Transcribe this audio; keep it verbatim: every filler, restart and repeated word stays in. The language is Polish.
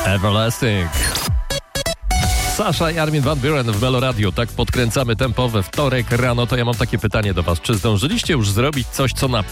Everlasting. Sasha i Armin van Buuren w Meloradio. Tak podkręcamy tempo we wtorek rano. To ja mam takie pytanie do was. Czy zdążyliście już zrobić coś, co naprawdę